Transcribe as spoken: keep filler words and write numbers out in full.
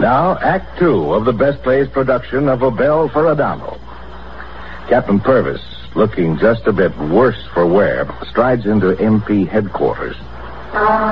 Now, Act Two of the Best Plays production of A Bell for Adamo. Captain Purvis, looking just a bit worse for wear, strides into M P headquarters.